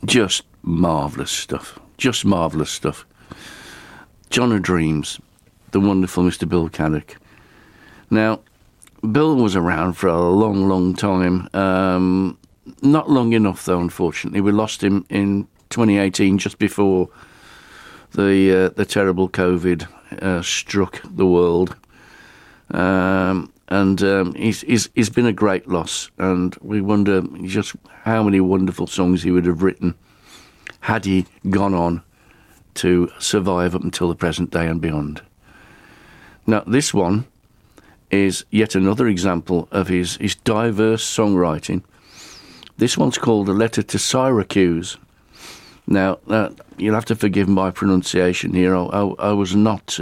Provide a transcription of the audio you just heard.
Just marvellous stuff. Just marvellous stuff. John of Dreams, the wonderful Mr. Bill Caddock. Now, Bill was around for a long, long time. Not long enough, though, unfortunately. We lost him in 2018, just before the terrible COVID struck the world. He's been a great loss, and we wonder just how many wonderful songs he would have written had he gone on to survive up until the present day and beyond. Now, this one is yet another example of his diverse songwriting. This one's called A Letter to Syracuse. Now, you'll have to forgive my pronunciation here. I was not